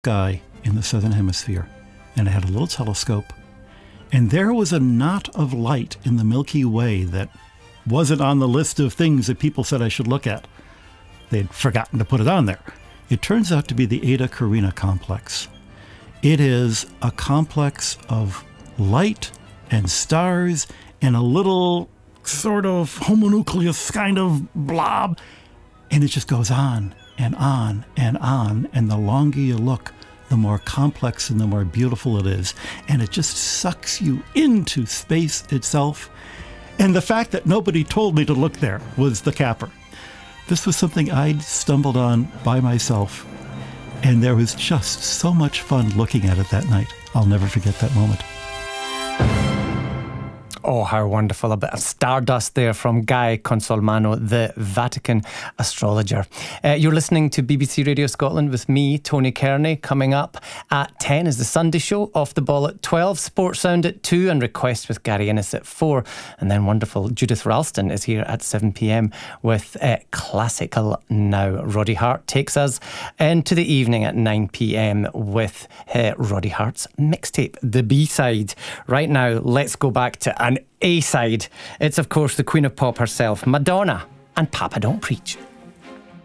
sky in the southern hemisphere, and I had a little telescope, and there was a knot of light in the Milky Way that wasn't on the list of things that people said I should look at. They'd forgotten to put it on there. It turns out to be the Eta Carina complex. It is a complex of light and stars and a little sort of homonucleus kind of blob, and it just goes on and on and on, and the longer you look, the more complex and the more beautiful it is, and it just sucks you into space itself. And the fact that nobody told me to look there was the capper. This was something I'd stumbled on by myself, and there was just so much fun looking at it that night. I'll never forget that moment. Oh, how wonderful. A bit of stardust there from Guy Consolmano, the Vatican astrologer. You're listening to BBC Radio Scotland with me, Tony Kearney. Coming up at 10 is the Sunday Show, Off the Ball at 12, Sports Sound at 2 and Request with Gary Innes at 4. And then wonderful Judith Ralston is here at 7pm with Classical Now. Roddy Hart takes us into the evening at 9pm with Roddy Hart's mixtape, The B-Side. Right now, let's go back to an A-side. It's, of course, the Queen of Pop herself, Madonna, and Papa Don't Preach.